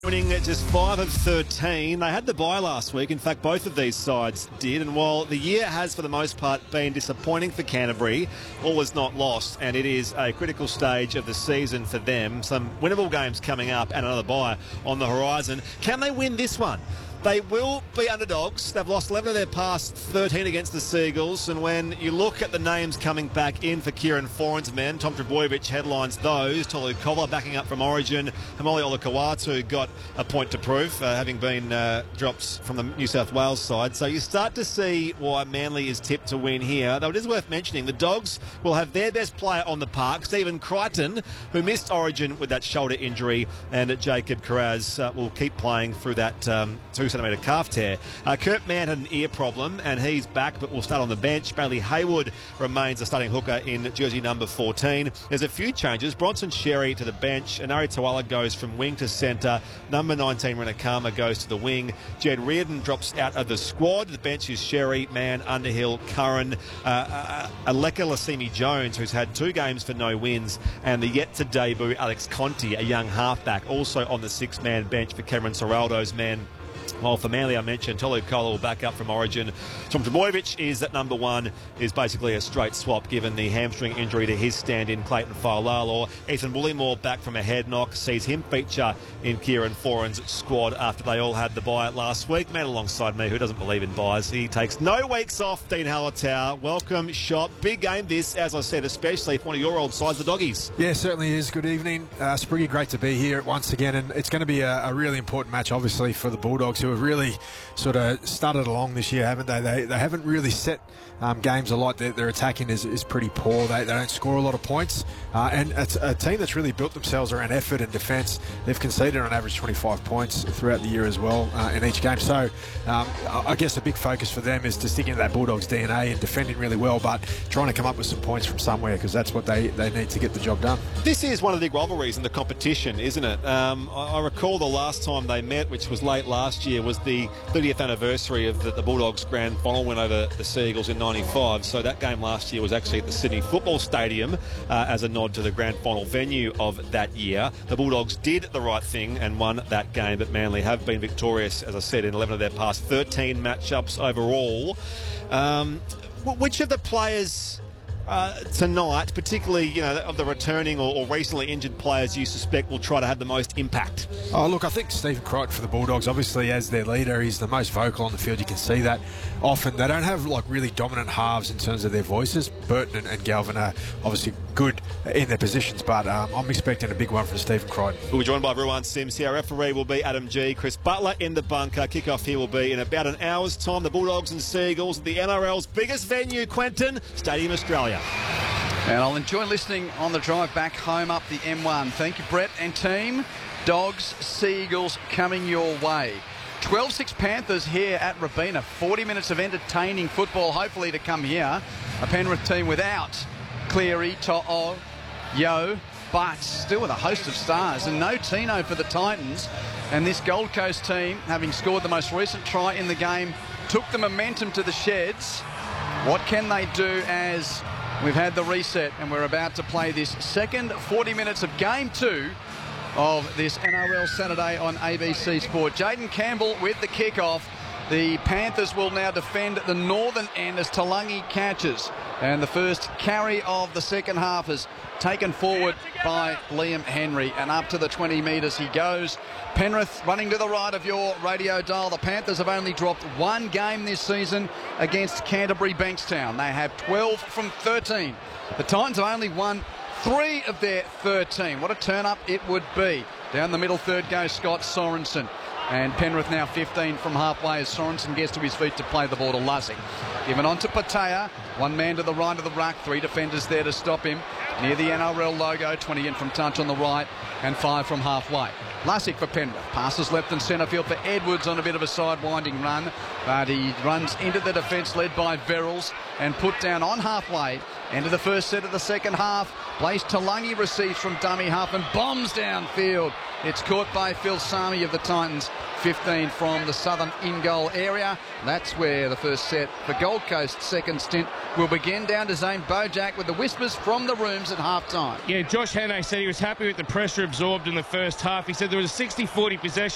Winning at just 5 of 13. They had the bye last week. In fact, both of these sides did. And while the year has, for the most part, been disappointing for Canterbury, all is not lost. And it is a critical stage of the season for them. Some winnable games coming up and another bye on the horizon. Can they win this one? They will be underdogs. They've lost 11 of their past 13 against the Seagulls. And when you look at the names coming back in for Kieran Foran's men, Tom Trbojevic headlines those. Tolu Kovler backing up from Origin. Hamoli Olakau'atu got a point to prove, having been dropped from the New South Wales side. So you start to see why Manly is tipped to win here. Though it is worth mentioning, the Dogs will have their best player on the park, Stephen Crichton, who missed Origin with that shoulder injury. And Jacob Kiraz will keep playing through that 2-centimetre calf tear. Kurt Mann had an ear problem and he's back but will start on the bench. Bailey Hayward remains the starting hooker in jersey number 14. There's a few changes. Bronson Sherry to the bench. Anari Tawala goes from wing to centre. Number 19 Renakama goes to the wing. Jed Reardon drops out of the squad. The bench is Sherry, Mann, Underhill, Curran, Aleka Lasimi-Jones, who's had 2 games for no wins, and the yet to debut Alex Conti, a young halfback, also on the 6-man bench for Cameron Ciraldo's men. While for Manly, I mentioned Tolu Kovler will back up from Origin. Tom Trbojevic is at number 1, is basically a straight swap given the hamstring injury to his stand-in Clayton Fa'alalo. Ethan Woollymore back from a head knock sees him feature in Kieran Foran's squad after they all had the bye last week. Man alongside me who doesn't believe in byes. He takes no weeks off. Dean Hallertau, welcome, shot. Big game this, as I said, especially for one of your old sides, the Doggies. Yeah, certainly is. Good evening. Spriggy, great to be here once again, and it's going to be a really important match, obviously, for the Bulldogs, who have really sort of started along this year, haven't they? They haven't really set games a lot. Their attacking is pretty poor. They don't score a lot of points, and it's a team that's really built themselves around effort and defence. They've conceded on average 25 points throughout the year as well in each game. So I guess a big focus for them is to stick into that Bulldogs DNA and defending really well, but trying to come up with some points from somewhere, because that's what they need to get the job done. This is one of the big rivalries in the competition, isn't it? I recall the last time they met, which was late last year, was the 30th anniversary of the Bulldogs grand final win over the Seagulls in 95. So that game last year was actually at the Sydney Football Stadium as a nod to the grand final venue of that year. The Bulldogs did the right thing and won that game, but Manly have been victorious, as I said, in 11 of their past 13 matchups overall. Which of the players tonight, particularly of the returning or recently injured players, you suspect will try to have the most impact? Oh, look, I think Stephen Crichton for the Bulldogs, obviously as their leader, he's the most vocal on the field. You can see that often. They don't have really dominant halves in terms of their voices. Burton and Galvin are obviously good in their positions, but I'm expecting a big one from Stephen Crichton. We'll be joined by Ruan Sims here. Our referee will be Adam G. Chris Butler in the bunker. Kickoff here will be in about an hour's time. The Bulldogs and Seagulls at the NRL's biggest venue, Quentin, Stadium Australia. And I'll enjoy listening on the drive back home up the M1. Thank you, Brett and team. Dogs, Seagulls coming your way. 12-6 Panthers here at Robina. 40 minutes of entertaining football, hopefully to come here. A Penrith team without Cleary, To'o, Yo, but still with a host of stars. And no Tino for the Titans. And this Gold Coast team, having scored the most recent try in the game, took the momentum to the sheds. What can they do as we've had the reset and we're about to play this second 40 minutes of Game 2 of this NRL Saturday on ABC Sport. Jaden Campbell with the kickoff. The Panthers will now defend the northern end as Talangi catches. And the first carry of the second half is taken forward by Liam Henry. And up to the 20 metres he goes. Penrith running to the right of your radio dial. The Panthers have only dropped 1 game this season against Canterbury Bankstown. They have 12 from 13. The Titans have only won 3 of their 13. What a turn-up it would be. Down the middle third goes Scott Sorensen. And Penrith now 15 from halfway as Sorensen gets to his feet to play the ball to Lussick. Given on to Patea. 1 man to the right of the ruck. 3 defenders there to stop him. Near the NRL logo. 20 in from touch on the right. And 5 from halfway. Lussick for Penrith. Passes left and centre field for Edwards on a bit of a side-winding run. But he runs into the defence led by Verrills and put down on halfway. Into the first set of the second half. Blaze Talangi receives from dummy half and bombs downfield. It's caught by Phil Sami of the Titans. 15 from the southern in-goal area. That's where the first set for Gold Coast's second stint will begin. Down to Zane Bojack with the whispers from the rooms at half-time. Yeah, Josh Hannay said he was happy with the pressure absorbed in the first half. He said there was a 60-40 possession